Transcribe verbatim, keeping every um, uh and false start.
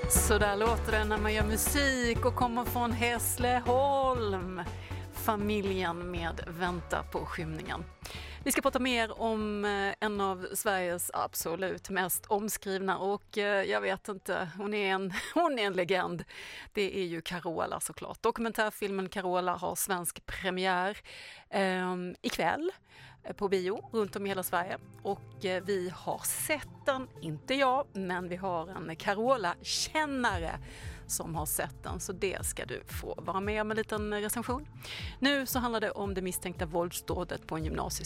Så där låter det när man gör musik och kommer från Hässleholm. Familjen med Vänta på skymningen. Vi ska prata mer om en av Sveriges absolut mest omskrivna och jag vet inte, hon är en, hon är en legend. Det är ju Carola såklart. Dokumentärfilmen Carola har svensk premiär eh, ikväll på bio runt om i hela Sverige och vi har sett den, inte jag, men vi har en Carola-kännare som har sett den, så det ska du få vara med om en liten recension. Nu så handlar det om det misstänkta våldsdådet på en gymnasium